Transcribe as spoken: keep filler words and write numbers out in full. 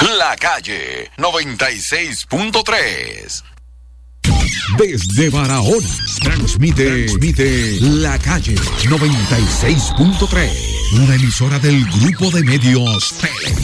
La Calle noventa y seis punto tres. Desde Barahona, transmite, transmite La Calle noventa y seis punto tres, una emisora del Grupo de Medios Tele.